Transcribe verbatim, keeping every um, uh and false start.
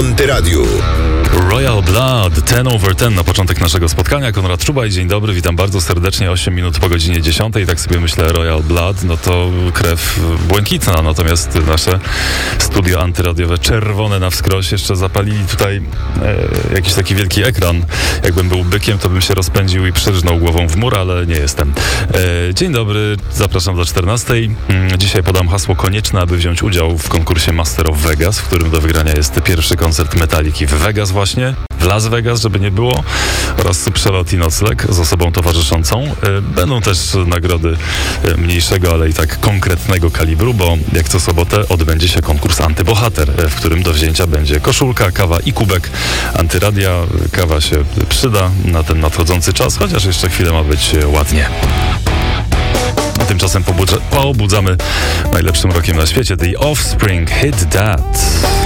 Antyradiu. Royal Blood, ten over ten na początek naszego spotkania. Konrad Szubaj, dzień dobry, witam bardzo serdecznie. osiem minut po godzinie dziesiątej. Tak sobie myślę, Royal Blood, no to krew błękitna. Natomiast nasze studio antyradiowe czerwone na wskroś jeszcze zapalili tutaj e, jakiś taki wielki ekran. Jakbym był bykiem, to bym się rozpędził i przyrżnął głową w mur, ale nie jestem. E, dzień dobry, zapraszam do czternastej. Dzisiaj podam hasło konieczne, aby wziąć udział w konkursie Master of Vegas, w którym do wygrania jest pierwszy koncert Metaliki w Vegas właśnie, w Las Vegas, żeby nie było, oraz przelot i nocleg z osobą towarzyszącą. Będą też nagrody mniejszego, ale i tak konkretnego kalibru, bo jak co sobotę odbędzie się konkurs Antybohater, w którym do wzięcia będzie koszulka, kawa i kubek Antyradia. Kawa się przyda na ten nadchodzący czas, chociaż jeszcze chwilę ma być ładnie. A tymczasem pobudza- pobudzamy najlepszym rockiem na świecie. The Offspring, Hit That.